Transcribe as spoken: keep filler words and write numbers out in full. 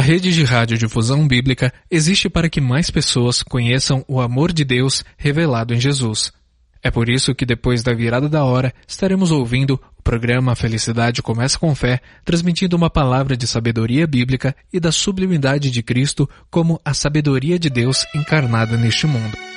rede de radiodifusão bíblica existe para que mais pessoas conheçam o amor de Deus revelado em Jesus. É por isso que depois da virada da hora estaremos ouvindo o programa Felicidade Começa com Fé, transmitindo uma palavra de sabedoria bíblica e da sublimidade de Cristo como a sabedoria de Deus encarnada neste mundo.